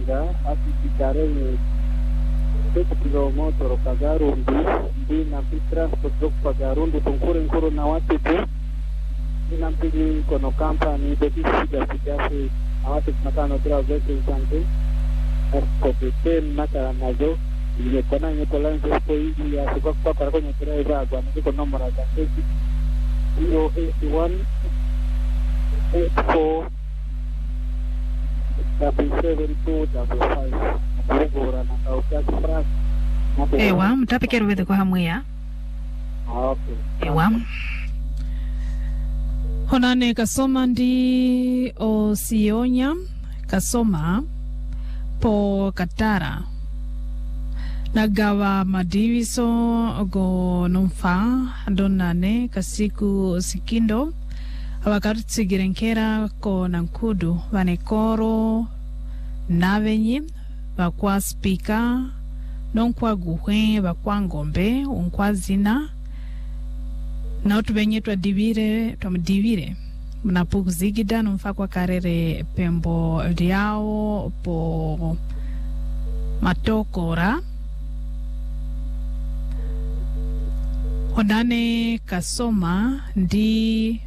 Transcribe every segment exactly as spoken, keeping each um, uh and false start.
Maringa atitikare Petu kilomoto Rokagarundi di nampi transport Pagarundi tungkure nkuru na watu tu nampigi kono kampani beti siga siga si awatu makano tra vete santi erkote nakara nazo ile kona nyekola nsepo hivi ya sikwa kwa para kwenye driver kwa niko nomora za safety zero eight one eight four seven two five Bora na kaukiasi frasi. Ewa, mtapikero wethe kwa hamu ya. Okay. Ewa. Honane kasoma ndi o sionya kasoma po katara. Nagawa madiviso go nomfa donane kasiku sikindo. Awakatutsigirenkera ko nankudu vanekoro navenye bakwa speaker nonkwa guhwe bakwa ngombe unkwa zina na utubenye twa divire twa mdivire mnapukuzigida nomfa kwa karere pembo liao po matokora honane kasoma ndi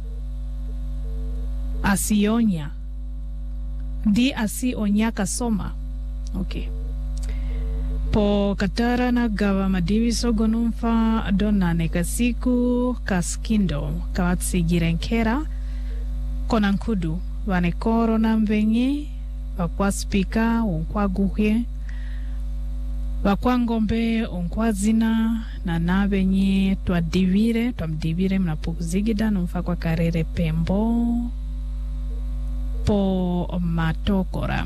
asionya ndi asionya kasoma. Okay. Po katara na gawa madiviso gonumfa donane kasiku kaskindo kawatsigirenkera konankudu vanekoro na mvenye wakwa spika unkwa guhye wakwa ngombe unkwa zina na navenye twa divire twa mdivire mnapukuzigida numfa kwa karere pembo po matokora.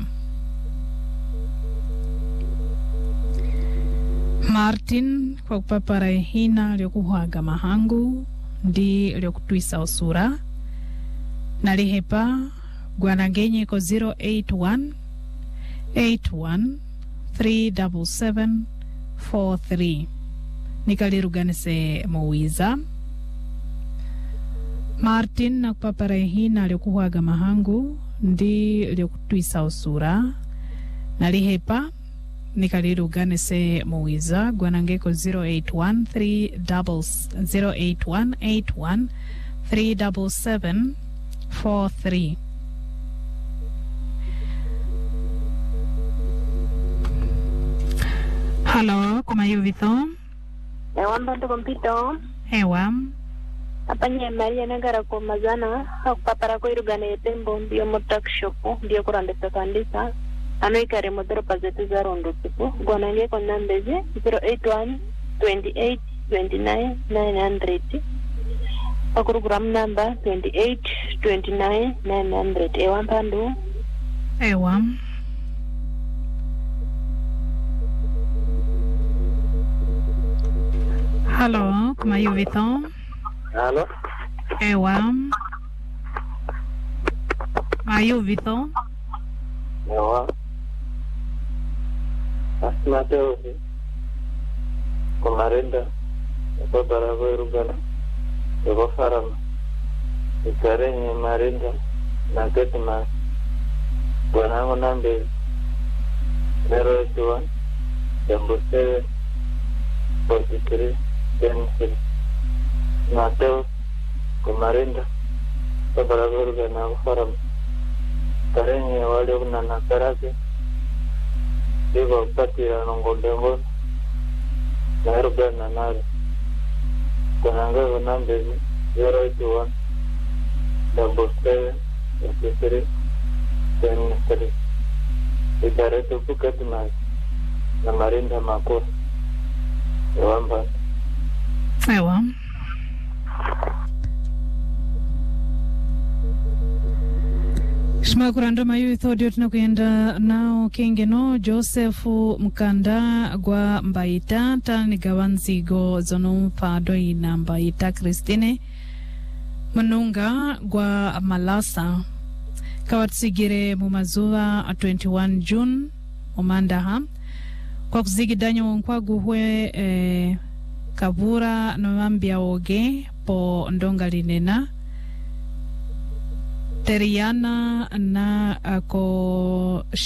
Martin kwa kupapara hina liokuhuaga mahangu ndi liokutwisa usura nalihepa guanangenye ko zero eight one eight one three seven seven four three nikaliruganise mowiza Martin na kupapara hina liokuhuaga mahangu ndi liokutwisa usura nalihepa nikaliruganise mowiza guanangeko zero eight one three zero eight one eight one three seven seven four three. Hello, kuma yuvitho? Ewa mbanto kompito. Ewa. Apanye Maria nagara kwa mazana hakupapara kwa irugane tembo ndiyo motakshopu ndiyo kurandesa kandisa ano ikare modero pazetu za rondo tupu guanange kwa nambeze zero eight one twenty-eight twenty-nine nine hundred akurugram number twenty-eight twenty-nine nine hundred. Ewa mpandu. Ewa. Hello, kuma yuvitho? Hello. Ewa. Mayuvitho? Ewa. Asmateo Komarenda kwa barago irugana kwa farama ikarenye Marinda na ketima bwanango nambe zero eight one seven seven four three ten six Mateo Komarenda kwa barago irugana kwa farama karenye wale unana karake Digo patira nongondongo naruga nanari kunanga nambe zero eight one double seven eight three ten three idare tupu katima na Marinda mako wamba. Ewa. Shima kurando mayu ithodio tunakuenda nao kengeno Josefu Mkanda gwa Mbaita tani gawanzigo zono pado ina Mbaita Christine Manunga gwa Malasa kawatsigire mumazuwa twenty-one June umandaha kwa kuzigidanyo kwa guhwe eh, kabura nomambia oge po ndonga linena Teriana na ako